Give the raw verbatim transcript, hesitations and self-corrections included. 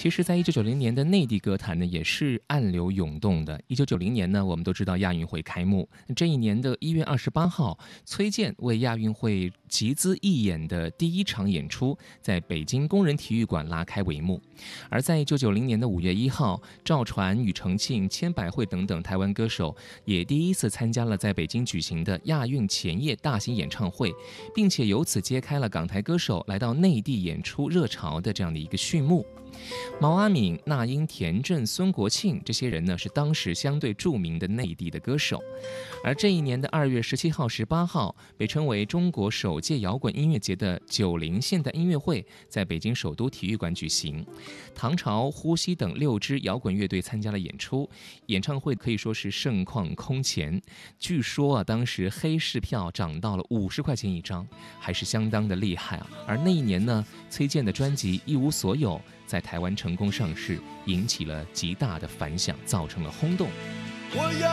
其实在一九九零年的内地歌坛呢，也是暗流涌动的。一九九零年呢，我们都知道亚运会开幕，这一年的一月二十八号，崔健为亚运会集资义演的第一场演出，在北京工人体育馆拉开帷幕。而在一九九零年的五月一号，赵传、庾澄庆、千百惠等等台湾歌手也第一次参加了在北京举行的亚运前夜大型演唱会，并且由此揭开了港台歌手来到内地演出热潮的这样的一个序幕。毛阿敏、那英、田震、孙国庆这些人呢，是当时相对著名的内地的歌手。而这一年的二月十七号、十八号，被称为中国首届摇滚音乐节的九零现代音乐会，在北京首都体育馆举行。唐朝、呼吸等六支摇滚乐队参加了演出，演唱会可以说是盛况空前。据说啊，当时黑市票涨到了五十块钱一张，还是相当的厉害啊。而那一年呢，崔健的专辑《一无所有》在台湾成功上市，引起了极大的反响，造成了轰动。 我要